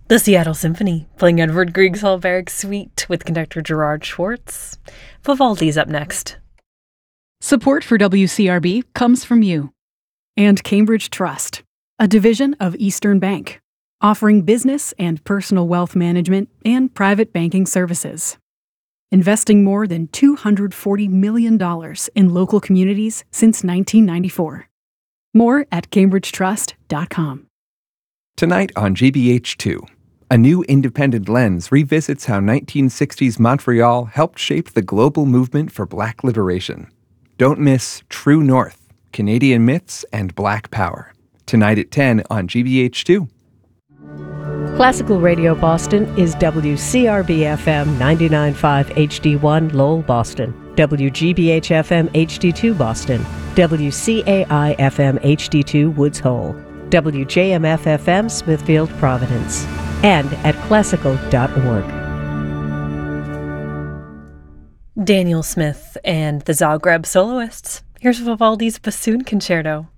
The Seattle Symphony, playing Edvard Grieg's Hallberg Suite with conductor Gerard Schwartz. Vivaldi's up next. Support for WCRB comes from you. And Cambridge Trust, a division of Eastern Bank, offering business and personal wealth management and private banking services. Investing more than $240 million in local communities since 1994. More at cambridgetrust.com. Tonight on GBH2, a new independent lens revisits how 1960s Montreal helped shape the global movement for Black liberation. Don't miss True North, Canadian Myths and Black Power. Tonight at 10 on GBH2. Classical Radio Boston is WCRB-FM 99.5 HD1 Lowell, Boston, WGBH-FM HD2 Boston, WCAI-FM HD2 Woods Hole, WJMF-FM Smithfield, Providence, and at classical.org. Daniel Smith and the Zagreb Soloists. Here's Vivaldi's Bassoon Concerto.